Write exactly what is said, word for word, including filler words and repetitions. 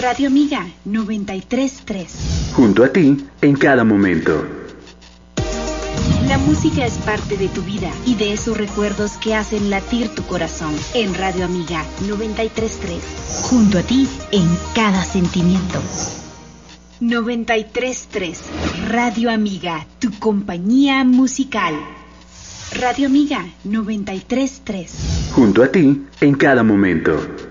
Radio Amiga noventa y tres punto tres. Junto a ti en cada momento. La música es parte de tu vida y de esos recuerdos que hacen latir tu corazón. En Radio Amiga noventa y tres punto tres. Junto a ti en cada sentimiento. noventa y tres punto tres. Radio Amiga, tu compañía musical. Radio Amiga noventa y tres punto tres. Junto a ti en cada momento.